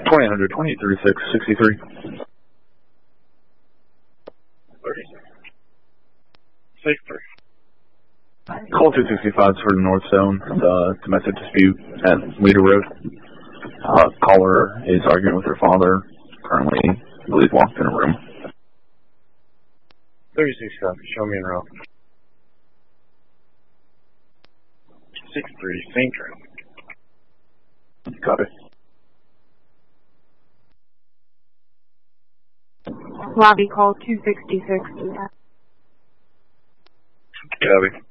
2000, 2336, 63. 63. Call 265 for the North Zone, domestic dispute at Leader Road. Caller is arguing with her father, currently, I believe, locked in a room. 36 copy, show me in row. 63, same trail. Copy. Lobby call 266. Copy.